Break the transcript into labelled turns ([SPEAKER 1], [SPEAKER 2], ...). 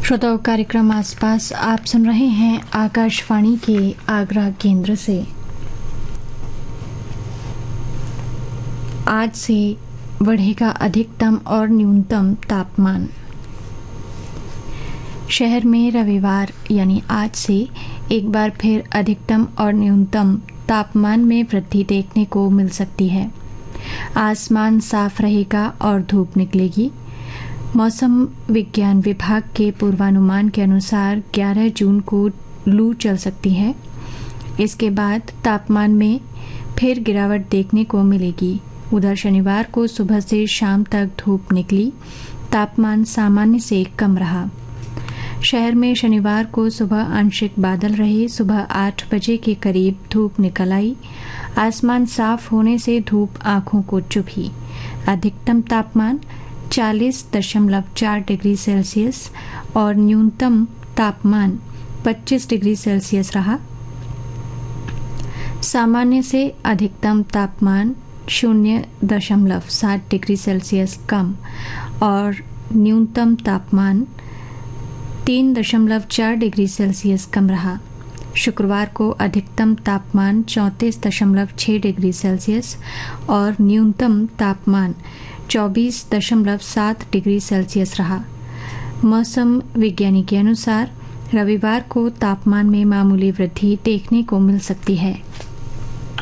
[SPEAKER 1] श्रोताओं, कार्यक्रम आसपास आप सुन रहे हैं आकाशवाणी के आगरा केंद्र से। आज से बढ़ेगा अधिकतम और न्यूनतम तापमान। शहर में रविवार यानी आज से एक बार फिर अधिकतम और न्यूनतम तापमान में वृद्धि देखने को मिल सकती है। आसमान साफ रहेगा और धूप निकलेगी। मौसम विज्ञान विभाग के पूर्वानुमान के अनुसार 11 जून को लू चल सकती है। इसके बाद तापमान में फिर गिरावट देखने को मिलेगी। उधर शनिवार को सुबह से शाम तक धूप निकली, तापमान सामान्य से कम रहा। शहर में शनिवार को सुबह आंशिक बादल रहे। सुबह 8 बजे के करीब धूप निकल आई। आसमान साफ होने से धूप आंखों को चुभी। अधिकतम तापमान 40.4 डिग्री सेल्सियस और न्यूनतम तापमान 25 डिग्री सेल्सियस रहा। सामान्य से अधिकतम तापमान 0.7 डिग्री सेल्सियस कम और न्यूनतम तापमान 3.4 डिग्री सेल्सियस कम रहा। शुक्रवार को अधिकतम तापमान 34.6 डिग्री सेल्सियस और न्यूनतम तापमान 24.7 डिग्री सेल्सियस रहा। मौसम विज्ञानी के अनुसार रविवार को तापमान में मामूली वृद्धि देखने को मिल सकती है।